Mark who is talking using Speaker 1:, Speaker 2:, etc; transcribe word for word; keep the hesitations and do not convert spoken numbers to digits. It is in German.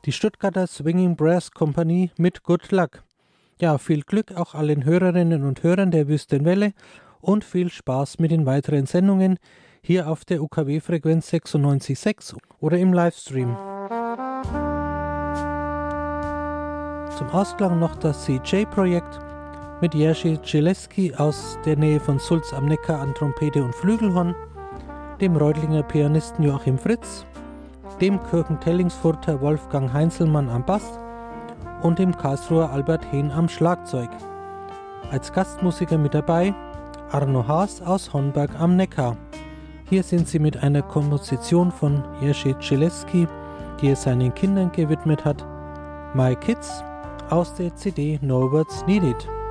Speaker 1: die Stuttgarter Swinging Brass Company mit Good Luck. Ja, viel Glück auch allen Hörerinnen und Hörern der Wüstenwelle und viel Spaß mit den weiteren Sendungen hier auf der U K W-Frequenz sechsundneunzig Komma sechs oder im Livestream. Zum Ausklang noch das C J-Projekt mit Jerzy Cieleski aus der Nähe von Sulz am Neckar an Trompete und Flügelhorn, dem Reutlinger Pianisten Joachim Fritz, dem Kirchen-Tellingsfurter Wolfgang Heinzelmann am Bass und dem Karlsruher Albert Hehn am Schlagzeug. Als Gastmusiker mit dabei Arno Haas aus Hornberg am Neckar. Hier sind sie mit einer Komposition von Jerzy Cieleski, die er seinen Kindern gewidmet hat, My Kids, aus der C D No Words Needed.